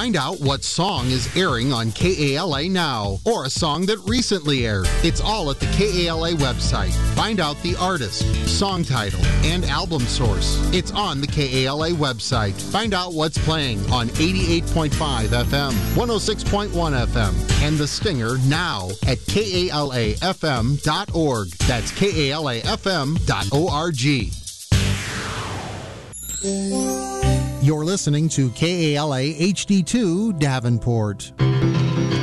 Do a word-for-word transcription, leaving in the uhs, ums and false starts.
Find out what song is airing on K A L A now, or a song that recently aired. It's all at the K A L A website. Find out the artist, song title, and album source. It's on the K A L A website. Find out what's playing on eighty-eight point five F M, one oh six point one F M, and The Stinger now at K A L A F M dot org. That's K A L A F M dot org. You're listening to K A L A H D two Davenport.